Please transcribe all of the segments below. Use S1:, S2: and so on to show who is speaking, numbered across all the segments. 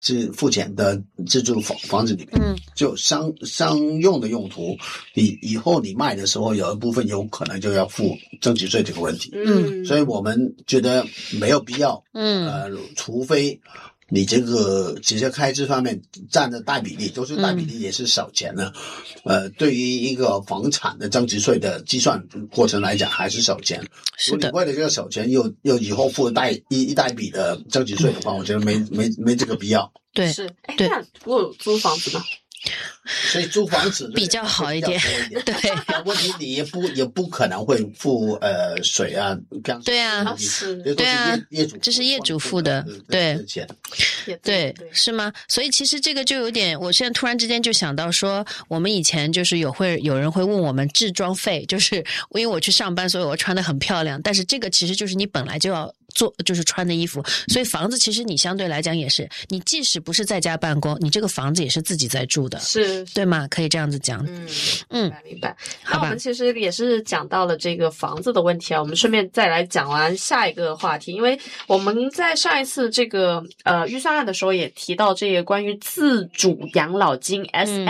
S1: 付钱的自住房子里面，就商用的用途，你以后你卖的时候有一部分有可能就要付增值税这个问题。所以我们觉得没有必要。除非你这个直接开支方面占的大比例，就是大比例也是少钱呢。对于一个房产的增值税的计算过程来讲，还是少钱。如果你为了这个少钱又以后付一大笔的增值税的话，我觉得没这个必要。
S2: 对，
S3: 是。那我有租房子吗？
S1: 所以租房子
S2: 比较好一点，对。
S1: 问题你也不可能会付水啊，
S2: 对啊，对啊，这是业主付的，对，对，是吗？所以其实这个就有点，我现在突然之间就想到说，我们以前就是有人会问我们置装费，就是因为我去上班，所以我穿得很漂亮，但是这个其实就是你本来就要就是穿的衣服，所以房子其实你相对来讲也是，你即使不是在家办公，你这个房子也是自己在住的，
S3: 是
S2: 对吗？可以这样子讲。
S3: 明白。那我们其实也是讲到了这个房子的问题啊，我们顺便再来讲完下一个话题，因为我们在上一次这个预算案的时候也提到这个关于自主养老金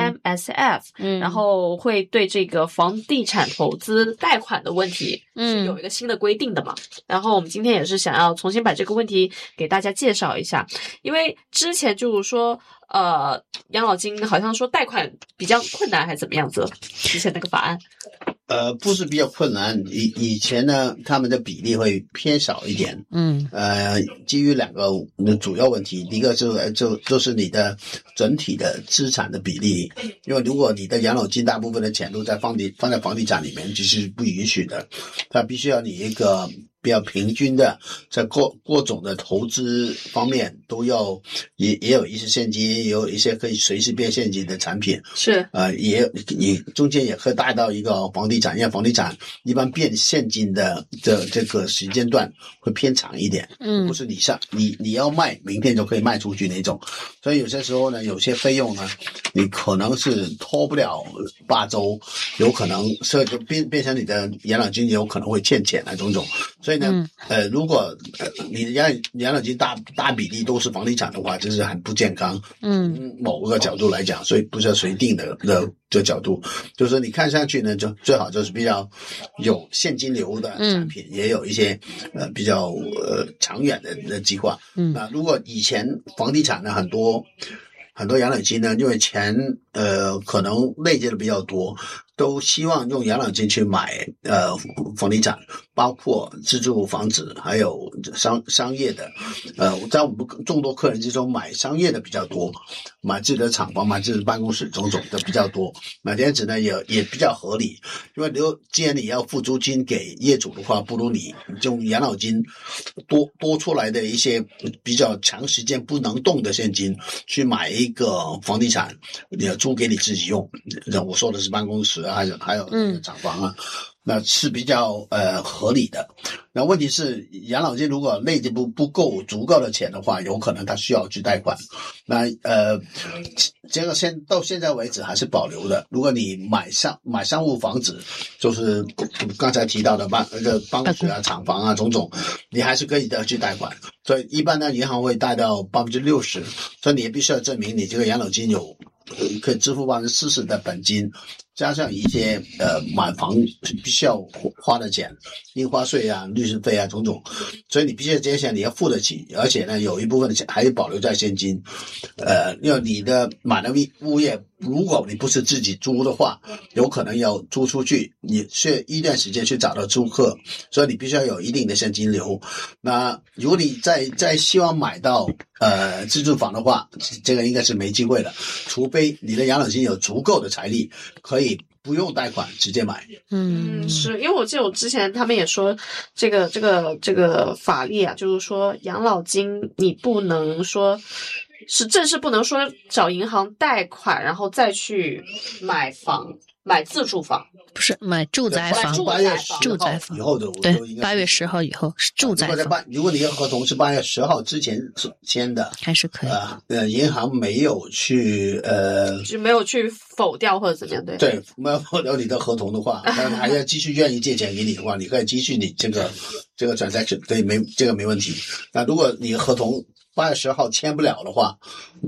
S3: SMSF，然后会对这个房地产投资贷款的问题是有一个新的规定的嘛。然后我们今天也是想要重新把这个问题给大家介绍一下，因为之前就是说养老金好像说贷款比较困难还是怎么样子，之前那个法案
S1: 不是比较困难，以前呢他们的比例会偏少一点。基于两个主要问题，第一个就是你的整体的资产的比例，因为如果你的养老金大部分的钱都放在房地产里面，其实不允许的，它必须要你一个比较平均的，在各种的投资方面都要也有一些现金，也有一些可以随时变现金的产品，
S3: 是
S1: 也中间也可以带到一个房地产，因为房地产一般变现金的这个时间段会偏长一点，不是你要卖明天就可以卖出去那种，所以有些时候呢，有些费用呢，你可能是拖不了8周，有可能所以就变成你的养老金有可能会欠钱啊种种。所以呢，如果你的养老金大比例都是房地产的话，这是很不健康。某个角度来讲，所以不是随定的这角度，就是你看上去呢，就最好就是比较有现金流的产品，也有一些比较长远的计划。那如果以前房地产呢很多养老金呢，因为钱可能累积的比较多，都希望用养老金去买房地产，包括自住房子，还有商业的。在我们众多客人之中，买商业的比较多，买自己的厂房、买自己的办公室种种的比较多。买电子呢也比较合理，因为既然你要付租金给业主的话，不如你用养老金多出来的一些比较长时间不能动的现金去买一个房地产，你要租给你自己用。我说的是办公室啊，还有厂房啊，那是比较合理的。那问题是养老金如果累积不够足够的钱的话，有可能他需要去贷款。那这个到现在为止还是保留的。如果你买商务房子，就是刚才提到的办公室啊、厂房啊种种，你还是可以的去贷款。所以一般呢，银行会贷到60%，所以你也必须要证明你这个养老金可以支付40%的本金，加上一些买房必须要花的钱，印花税啊、律师费啊种种，所以你必须这些钱你要付得起，而且呢有一部分的钱还保留在现金。因为你的买的物业，如果你不是自己租的话，有可能要租出去，你需一段时间去找到租客，所以你必须要有一定的现金流。那如果你再希望买到自住房的话，这个应该是没机会了，除非你的养老金有足够的财力，可以不用贷款直接买。
S3: 是因为我记得我之前他们也说这个法律啊，就是说养老金你不能说是正式不能说找银行贷款然后再去买自住房，
S2: 不是买住宅房，住宅房
S1: 以后的，
S2: 对，8月10号以后是住宅房。
S1: 如果你的合同是8月10号之前签的，
S2: 还是可以。
S1: 银行没有去
S3: 就没有去否掉或者怎么样，
S1: 对，没有否掉你的合同的话，但还要继续愿意借钱给你的话，你可以继续你这个 transaction， 对，这个没问题。那如果你合同8月10号签不了的话，